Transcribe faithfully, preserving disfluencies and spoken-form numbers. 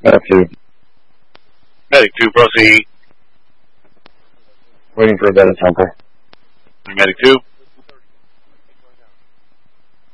Medic two. Medic two, proceed. Waiting for a bed at Temple. Medic two.